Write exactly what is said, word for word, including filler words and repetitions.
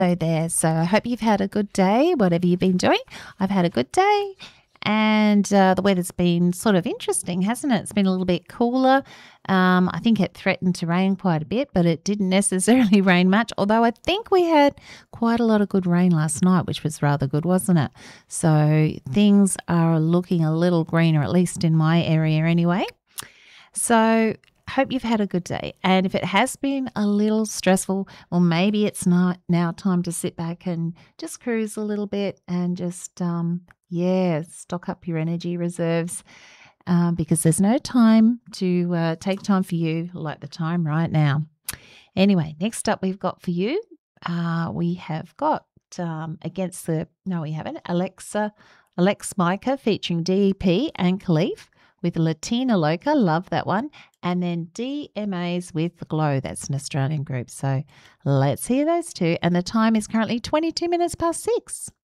Hello there. So I hope you've had a good day, whatever you've been doing. I've had a good day, and uh, the weather's been sort of interesting, hasn't it? It's been a little bit cooler. Um, I think it threatened to rain quite a bit, but it didn't necessarily rain much, although I think we had quite a lot of good rain last night, which was rather good, wasn't it? So things are looking a little greener, at least in my area anyway. So hope you've had a good day. And if it has been a little stressful, well, maybe it's not now time to sit back and just cruise a little bit and just, um, yeah, stock up your energy reserves uh, because there's no time to uh, take time for you like the time right now. Anyway, next up we've got for you, uh, we have got um, against the, no, we haven't, Alexa, Alex Micah featuring D E P and Khalif with Latina Loca, love that one, and then D M As with Glow, that's an Australian group. So let's hear those two, and the time is currently twenty-two minutes past six.